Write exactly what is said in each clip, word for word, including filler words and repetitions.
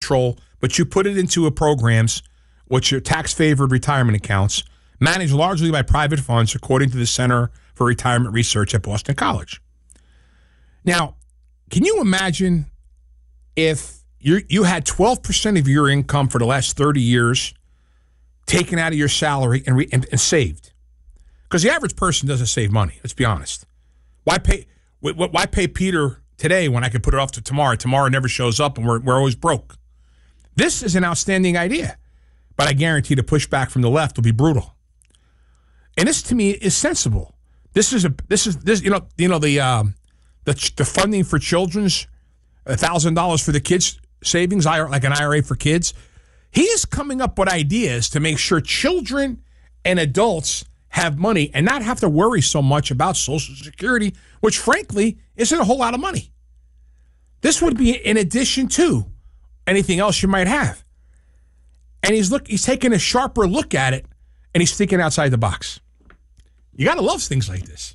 control, but you put it into a programs, which are tax-favored retirement accounts, managed largely by private funds, according to the Center for Retirement Research at Boston College. Now, can you imagine if you you had twelve percent of your income for the last thirty years taken out of your salary and, re, and, and saved? Because the average person doesn't save money, let's be honest. Why pay why pay Peter today when I could put it off to tomorrow? Tomorrow never shows up and we're, we're always broke. This is an outstanding idea, but I guarantee the pushback from the left will be brutal. And this, to me, is sensible. This is a this is this you know you know the um, the the funding for children's a thousand dollars for the kids savings, like an I R A for kids. He is coming up with ideas to make sure children and adults have money and not have to worry so much about Social Security, which frankly isn't a whole lot of money. This would be in addition to anything else you might have. And he's look he's taking a sharper look at it, and he's thinking outside the box. You got to love things like this.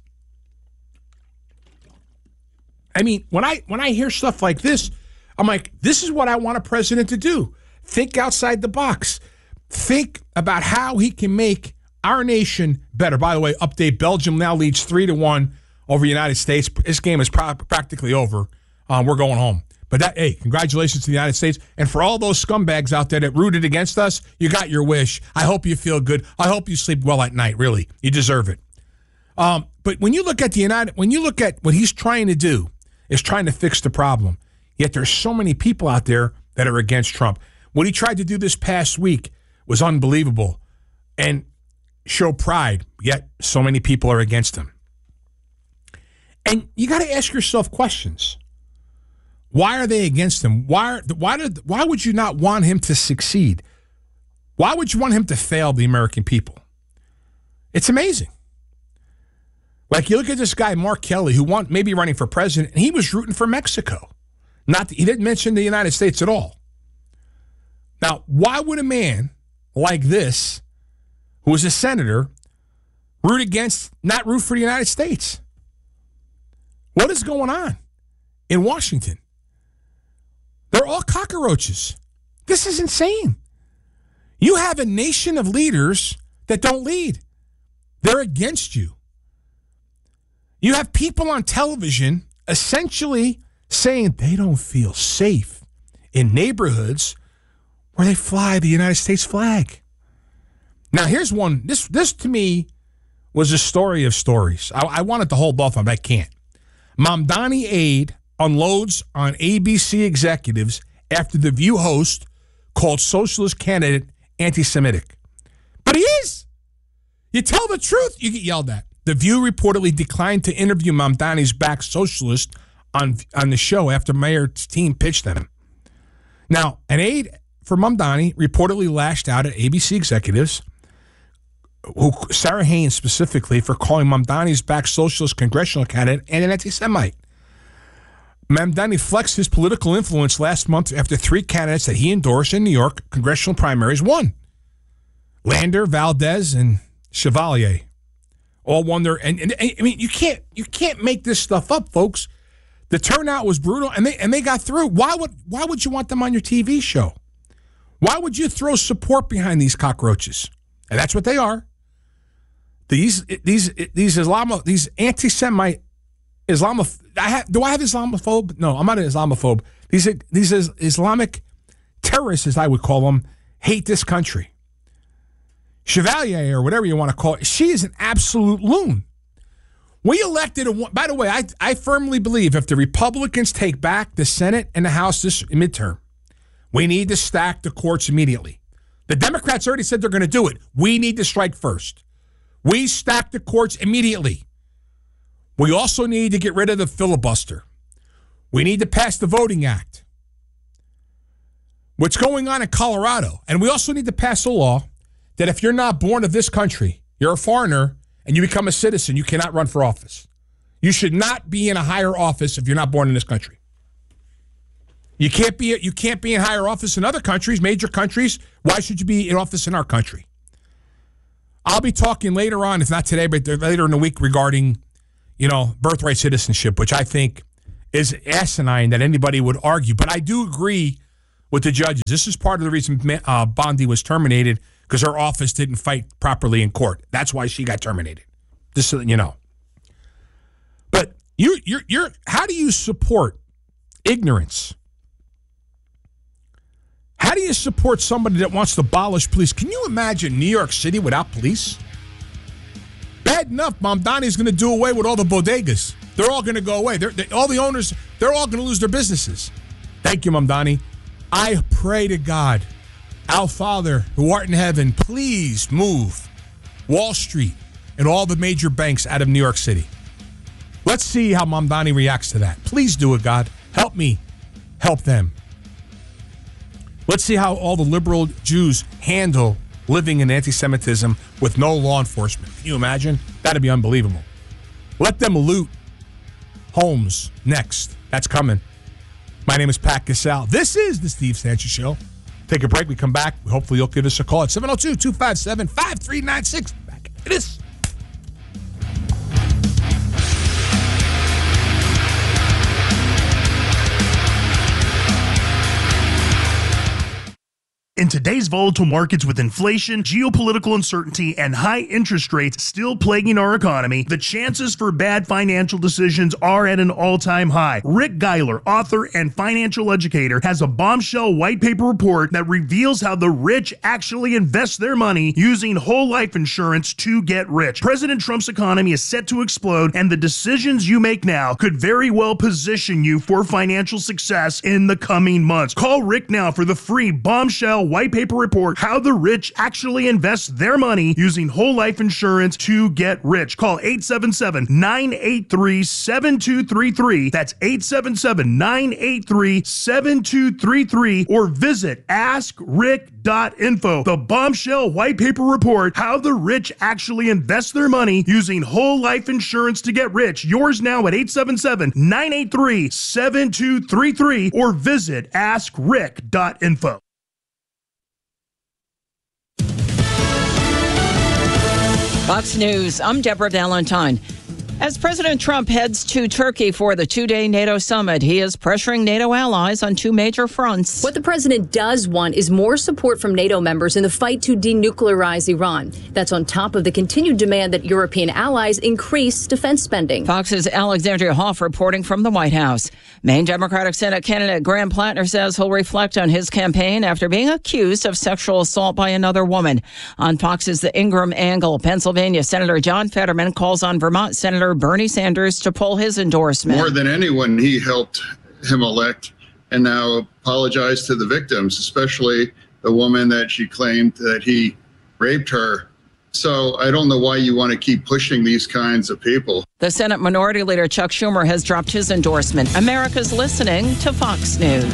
I mean, when I when I hear stuff like this, I'm like, this is what I want a president to do. Think outside the box. Think about how he can make our nation better. By the way, update, Belgium now leads three to one over the United States. This game is pro- practically over. Um, we're going home. But that, hey, congratulations to the United States. And for all those scumbags out there that rooted against us, you got your wish. I hope you feel good. I hope you sleep well at night, really. You deserve it. Um, but when you look at the United, when you look at what he's trying to do, is trying to fix the problem. Yet there's so many people out there that are against Trump. What he tried to do this past week was unbelievable and show pride, yet so many people are against him. And you got to ask yourself questions. Why are they against him? Why, why, did, why would you not want him to succeed? Why would you want him to fail the American people? It's amazing. Like, you look at this guy, Mark Kelly, who want, may be running for president, and he was rooting for Mexico. Not He didn't mention the United States at all. Now, why would a man like this, who is a senator, root against, not root for the United States? What is going on in Washington? They're all cockroaches. This is insane. You have a nation of leaders that don't lead. They're against you. You have people on television essentially saying they don't feel safe in neighborhoods where they fly the United States flag. Now, here's one. This, this to me, was a story of stories. I, I wanted to hold off on, but I can't. Mamdani aide unloads on A B C executives after the View host called socialist candidate anti-Semitic. But he is. You tell the truth, you get yelled at. The View reportedly declined to interview Mamdani's back socialist on, on the show after Mayor's team pitched at him. Now, an aide for Mamdani reportedly lashed out at A B C executives, who Sarah Haynes specifically, for calling Mamdani's back socialist congressional candidate and an anti-Semite. Mamdani flexed his political influence last month after three candidates that he endorsed in New York congressional primaries won. Lander, Valdez, and Chevalier all won their. And, and, and I mean, you can't you can't make this stuff up, folks. The turnout was brutal, and they and they got through. Why would why would you want them on your T V show? Why would you throw support behind these cockroaches? And that's what they are. These these these Islamo these anti-Semite Islamoph. I have, do I have Islamophobe? No, I'm not an Islamophobe. These these Islamic terrorists, as I would call them, hate this country. Chevalier, or whatever you want to call it, she is an absolute loon. We elected a. By the way, I I firmly believe if the Republicans take back the Senate and the House this midterm, we need to stack the courts immediately. The Democrats already said they're going to do it. We need to strike first. We stack the courts immediately. We also need to get rid of the filibuster. We need to pass the Voting Act. What's going on in Colorado, and we also need to pass a law that if you're not born of this country, you're a foreigner, and you become a citizen, you cannot run for office. You should not be in a higher office if you're not born in this country. You can't be you can't be in higher office in other countries, major countries. Why should you be in office in our country? I'll be talking later on, if not today, but later in the week, regarding, you know, birthright citizenship, which I think is asinine that anybody would argue. But I do agree with the judges. This is part of the reason uh, Bondi was terminated, because her office didn't fight properly in court. That's why she got terminated. Just so that you know. But you, you're, you're. How do you support ignorance? How do you support somebody that wants to abolish police? Can you imagine New York City without police? Bad enough, Mamdani's going to do away with all the bodegas. They're all going to go away. They're, they, all the owners, they're all going to lose their businesses. Thank you, Mamdani. I pray to God, our Father who art in heaven, please move Wall Street and all the major banks out of New York City. Let's see how Mamdani reacts to that. Please do it, God. Help me help them. Let's see how all the liberal Jews handle living in anti-Semitism with no law enforcement. Can you imagine? That'd be unbelievable. Let them loot homes next. That's coming. My name is Pat Gasal. This is the Steve Sanchez Show. Take a break. We come back. Hopefully you'll give us a call at seven oh two, two five seven, five three nine six. Back at this. In today's volatile markets with inflation, geopolitical uncertainty, and high interest rates still plaguing our economy, the chances for bad financial decisions are at an all-time high. Rick Geiler, author and financial educator, has a bombshell white paper report that reveals how the rich actually invest their money using whole life insurance to get rich. President Trump's economy is set to explode, and the decisions you make now could very well position you for financial success in the coming months. Call Rick now for the free bombshell white paper report, How the Rich Actually Invest Their Money Using Whole Life Insurance to Get Rich. Call eight seven seven, nine eight three, seven two three three. That's eight seven seven, nine eight three, seven two three three, or visit ask rick dot info. The bombshell white paper report, How the Rich Actually Invest Their Money Using Whole Life Insurance to Get Rich. Yours now at eight seven seven, nine eight three, seven two three three, or visit ask rick dot info. Fox News, I'm Deborah Valentine. As President Trump heads to Turkey for the two-day NATO summit, he is pressuring NATO allies on two major fronts. What the president does want is more support from NATO members in the fight to denuclearize Iran. That's on top of the continued demand that European allies increase defense spending. Fox's Alexandria Hoff reporting from the White House. Maine Democratic Senate candidate Graham Plattner says he'll reflect on his campaign after being accused of sexual assault by another woman. On Fox's The Ingram Angle, Pennsylvania Senator John Fetterman calls on Vermont Senator Bernie Sanders to pull his endorsement. More than anyone, he helped him elect and now apologize to the victims, especially the woman that she claimed that he raped her. So I don't know why you want to keep pushing these kinds of people. The Senate Minority Leader Chuck Schumer has dropped his endorsement. America's listening to Fox News.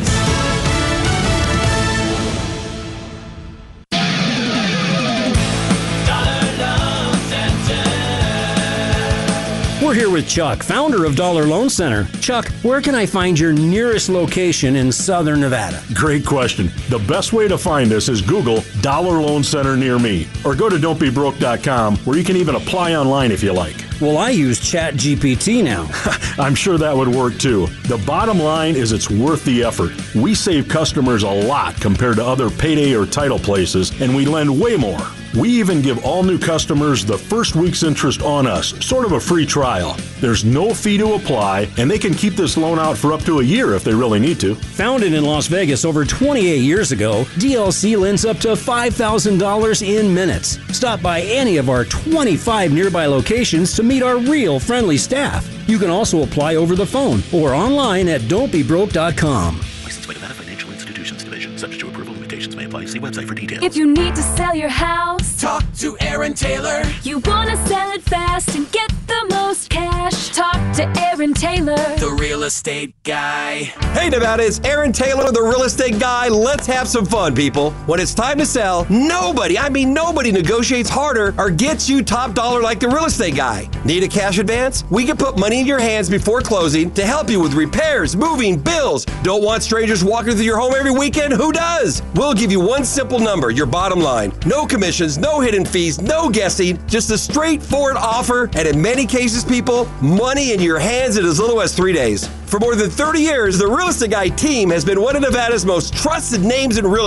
We're here with Chuck, founder of Dollar Loan Center. Chuck, where can I find your nearest location in Southern Nevada? Great question. The best way to find us is Google Dollar Loan Center near me, or go to don't be broke dot com, where you can even apply online if you like. Well, I use Chat G P T now. I'm sure that would work too. The bottom line is it's worth the effort. We save customers a lot compared to other payday or title places, and we lend way more. We even give all new customers the first week's interest on us, sort of a free trial. There's no fee to apply, and they can keep this loan out for up to a year if they really need to. Founded in Las Vegas over twenty-eight years ago, D L C lends up to five thousand dollars in minutes. Stop by any of our twenty-five nearby locations to meet our real friendly staff. You can also apply over the phone or online at don't be broke dot com. Licensed by Nevada Financial Institutions Division. Subject to approval, limitations may apply. See website for details. If you need to sell your house, talk to Aaron Taylor. You want to sell it fast and get the most cash, talk to Aaron Taylor, the real estate guy. Hey Nevada, it's Aaron Taylor, the real estate guy. Let's have some fun, people. When it's time to sell, nobody, I mean nobody negotiates harder or gets you top dollar like the real estate guy. Need a cash advance? We can put money in your hands before closing to help you with repairs, moving, bills. Don't want strangers walking through your home every weekend? Who does? We'll give you one simple number, your bottom line. No commissions, no hidden fees, no guessing, just a straightforward offer, and in many cases, people, money in your hands in as little as three days. For more than thirty years, the Real Estate Guy team has been one of Nevada's most trusted names in real estate.